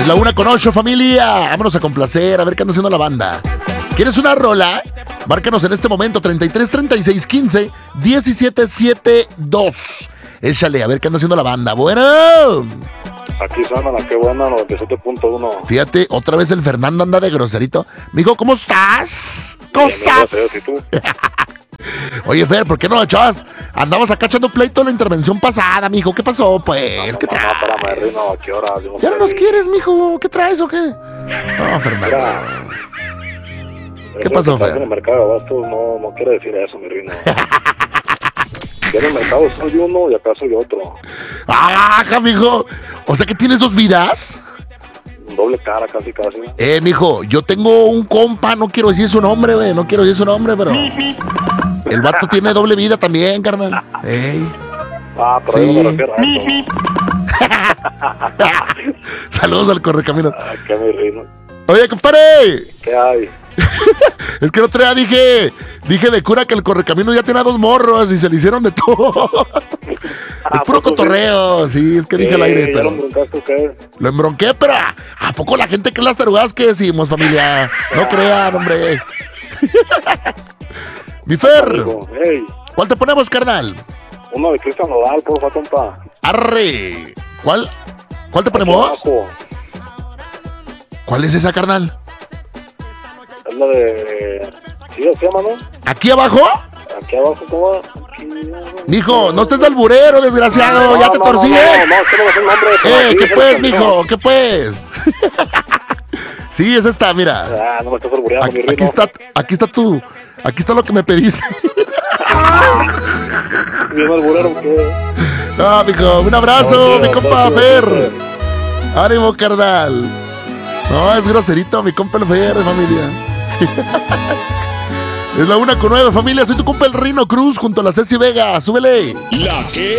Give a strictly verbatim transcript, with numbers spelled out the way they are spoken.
Es la una con ocho, familia. Vámonos a complacer, a ver qué anda haciendo la banda. ¿Quieres una rola? Márcanos en este momento treinta y tres, treinta y seis, quince, diecisiete, setenta y dos. Échale, a ver qué anda haciendo la banda. Bueno. Aquí suena la que buena, noventa y siete punto uno. Fíjate, otra vez el Fernando anda de groserito. Mijo, ¿cómo estás? ¿Cómo Bien, estás? gracias, ¿y tú? Oye, Fer, ¿por qué no, chavas? Andabas acá echando pleito en la intervención pasada, mijo. ¿Qué pasó, pues? No, ¿Qué no, traes? no, espérame, Rino, ¿a qué hora? Yo no ¿Ya no sé. nos quieres, mijo? ¿Qué traes o qué? No, Fernando. Mira, ¿Qué eso pasó, que estás Fer? En el mercado de abastos no, no quiere decir eso, mi Rino. Yo en el mercado soy uno y acá soy otro. ¡Ajá, mijo! O sea que tienes dos vidas. Doble cara, casi, casi. Eh, mijo, yo tengo un compa, no quiero decir su nombre, güey, no quiero decir su nombre, pero el vato tiene doble vida también, carnal. Ey. Ah, pero Sí. yo no me refiero a eso. Saludos al Correcamino. Ah, qué mi Rino. Oye, compadre, ¿Qué hay? es que el otro día dije, dije de cura que el Correcamino ya tenía dos morros y se le hicieron de todo. Es Ah, puro ¿poco sí? cotorreo, sí, es que dije al aire, ¿Ya pero lo embroncaste o qué? lo embronqué, pero ¿a, ¿a poco la gente cree las tarugadas que decimos, familia? No crean, hombre. Mi Fer, Amigo, hey, ¿cuál te ponemos, carnal? uno de Cristian Nodal, porfa, compa. Arre. ¿Cuál? ¿Cuál te Aquí ponemos? abajo. ¿Cuál es esa, carnal? Es la de... Sí, así se llama, ¿no? ¿Aquí abajo? Aquí abajo, ¿cómo va? Aquí abajo. Mijo, no estés de alburero, desgraciado. Ya te no, torcí, no, ¿eh? No, no, es que no me sé el nombre. pero Eh, aquí ¿qué dice pues, la canción. mijo? ¿Qué pues? Sí, es esta, mira. Ah, no me estás albureando, Aquí, mi Rino. aquí está, aquí está tu, aquí está lo que me pediste. Bien alburero, ¿qué? No, mijo, un abrazo, No, mi tío, compa no, tío, Fer. tío. Ánimo, carnal. No, es groserito, mi compa el Fer, familia. Es la una con nueve, familia. Soy tu compa el Rino Cruz junto a la Ceci Vega. Súbele. La que